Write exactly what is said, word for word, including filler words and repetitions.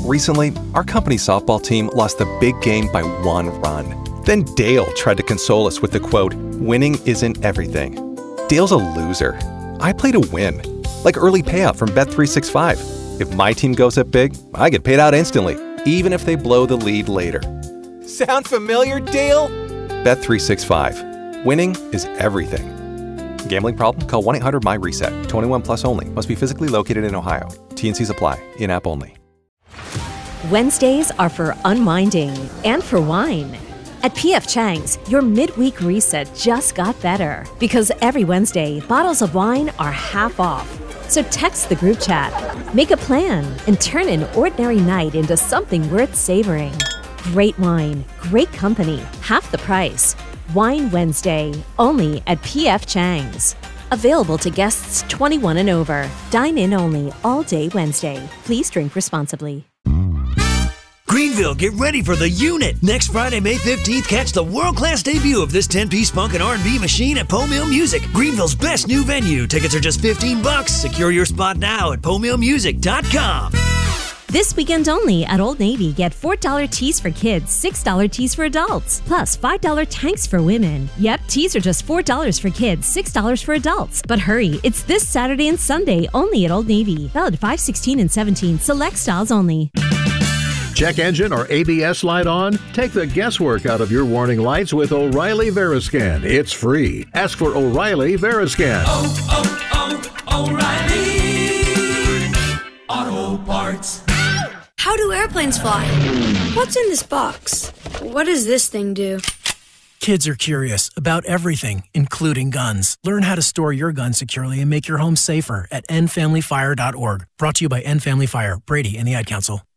Recently, our company's softball team lost the big game by one run. Then Dale tried to console us with the quote, "Winning isn't everything." Dale's a loser. I play to win. Like early payout from Bet three sixty-five. If my team goes up big, I get paid out instantly, even if they blow the lead later. Sound familiar, Dale? Bet three sixty-five. Winning is everything. Gambling problem? Call one eight hundred M Y reset. twenty-one plus only. Must be physically located in Ohio. T and Cs apply. In-app only. Wednesdays are for unwinding and for wine. At P F Chang's, your midweek reset just got better. Because every Wednesday, bottles of wine are half off. So text the group chat, make a plan, and turn an ordinary night into something worth savoring. Great wine, great company, half the price. Wine Wednesday, only at P F Chang's. Available to guests twenty-one and over. Dine in only all day Wednesday. Please drink responsibly. Greenville, get ready for The Unit. Next Friday, May fifteenth, catch the world-class debut of this ten-piece funk and R and B machine at Po Mill Music, Greenville's best new venue. Tickets are just fifteen bucks. Secure your spot now at po mill music dot com. This weekend only at Old Navy, get four dollar tees for kids, six dollar tees for adults, plus five dollar tanks for women. Yep, tees are just four dollars for kids, six dollars for adults. But hurry, it's this Saturday and Sunday only at Old Navy. Valid five sixteen and seventeen, select styles only. Check engine or A B S light on? Take the guesswork out of your warning lights with O'Reilly Veriscan. It's free. Ask for O'Reilly Veriscan. Oh, oh, oh, O'Reilly Auto Parts. How do airplanes fly? What's in this box? What does this thing do? Kids are curious about everything, including guns. Learn how to store your gun securely and make your home safer at end family fire dot org. Brought to you by End Family Fire, Brady, and the Ad Council.